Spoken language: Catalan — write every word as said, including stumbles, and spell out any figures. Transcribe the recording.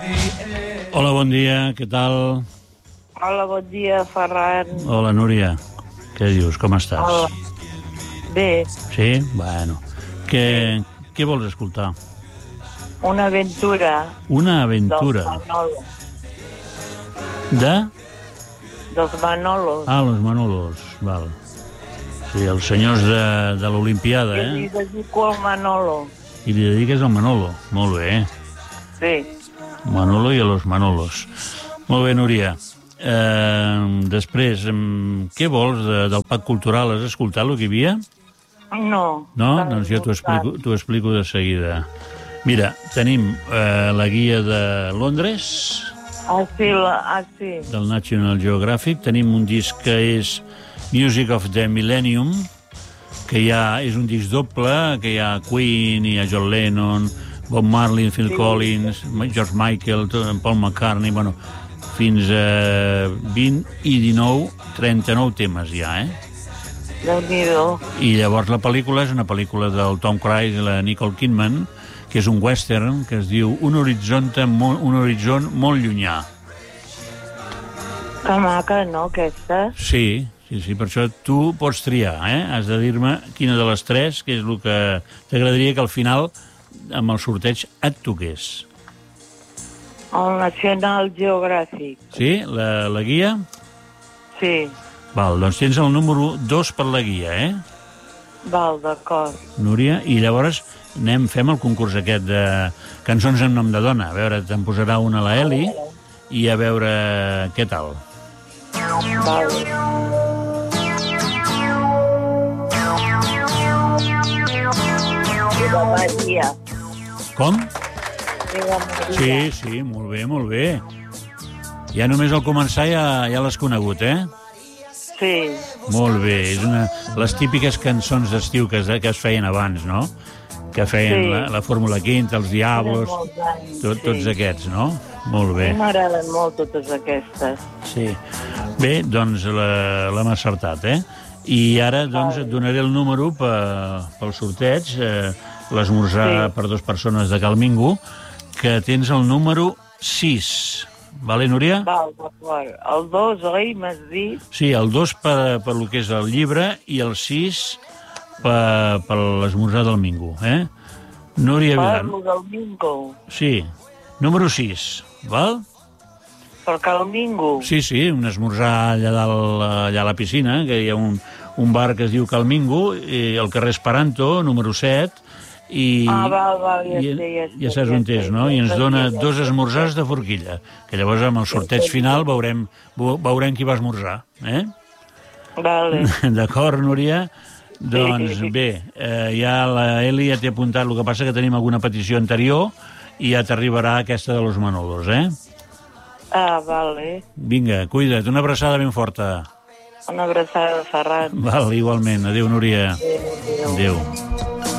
Hola, bon dia, què tal? Hola, bon dia, Ferran. Hola, Núria. Què dius, com estàs? Hola. Bé, Sí? Bueno. Què, què vols escoltar? una aventura Una dels aventura. Manolos. De? Dels Manolos. Ah, los Manolos, val. Sí, els senyors de, de l'Olimpiada, I li eh? dedico al Manolo. I li dediques al Manolo. Molt bé, eh? Sí. Manolo i a los Manolos. Molt bé, Núria. Eh, després, em, què vols de, del Pack Cultural? Has escoltat el que hi havia? No. No? Doncs jo t'ho explico, t'ho explico de seguida. Mira, tenim eh, la guia de Londres, Ah, sí, la, ah, sí. del National Geographic. Tenim un disc que és Music of the Millennium, que hi ha, és un disc doble, que hi ha Queen, hi ha John Lennon, Bob Marley, Phil Sí. Collins, George Michael, Paul McCartney, bueno, fins a vint i dinou, trenta-nou temes ja, eh? Déu-n'hi-do. I llavors la pel·lícula és una pel·lícula del Tom Cruise i la Nicole Kidman, que és un western que es diu Un horitzonte, molt, un horitzó molt llunyà. Que maca, no, aquesta? Sí, sí, sí, per això tu pots triar, eh? Has de dir-me quina de les tres, que és el que t'agradaria que al final, amb el sorteig, et toqués. El National Geographic. Sí? La, la guia? Sí. Val, doncs tens el número dos per la guia, eh? Val, d'acord. Núria, i llavors anem, fem el concurs aquest de cançons en nom de dona. A veure, te'n posarà una a la Eli i a veure què tal. Val. I la Maria. Com? I la Maria. Sí, sí, molt bé, molt bé. Ja només al començar ja, ja l'has conegut, eh? Sí. Molt bé, és una... les típiques cançons d'estiu que, es, que es feien abans, no? Que feien Sí. la, la Fórmula quinze, els Diablos, Tenen molts anys, tot, sí. tots aquests, no? Molt bé. M'agraden molt totes aquestes. Sí. Bé, doncs la- l'hem acertat, eh? I ara, doncs, et donaré el número pe, pel sorteig, eh, l'esmorzar Sí. per dues persones de Calmingo, que tens el número sis. Vale, Núria? Val, d'acord. El dos, oi, m'has dit? Sí, el dos per, per lo que és el llibre i el sis per, per l'esmorzar del Mingo, eh? Núria Vidal. Parlo del Mingo. Sí, número sis, val? Per Calmingo. Sí, sí, un esmorzar allà, dalt, allà a la piscina, que hi ha un, un bar que es diu Calmingo, i el carrer Esperanto, número set, i, Ah, val, val, ja i, sé, ja sé, ja saps ja on sé, és, no? ja I ens sé, dona ja sé. dos esmorzars de forquilla, que llavors amb el sorteig final veurem, veurem qui va esmorzar, eh? Vale. D'acord, Núria? Doncs Sí. bé, eh, ja la Eli ja t'he apuntat, el que passa que tenim alguna petició anterior i ja t'arribarà aquesta de los Manolos, eh? Ah, vale. Vinga, cuida't, una abraçada ben forta. Una abraçada, Ferran. Val, igualment. Adéu, Núria. Adéu, adéu. Adéu.